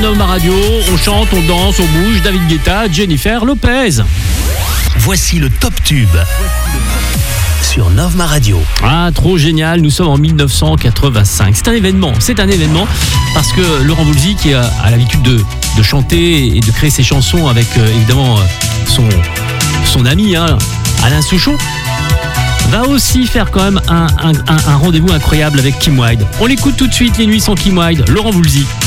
Ma radio, on chante, on danse, on bouge. David Guetta, Jennifer Lopez. Voici le Top Tube sur Novma Radio. Ah, trop génial, nous sommes en 1985. C'est un événement parce que Laurent Voulzy, qui a l'habitude de chanter et de créer ses chansons avec évidemment son ami Alain Souchon, va aussi faire quand même un rendez-vous incroyable avec Kim Wilde. On l'écoute tout de suite, Les Nuits sans Kim Wilde, Laurent Voulzy.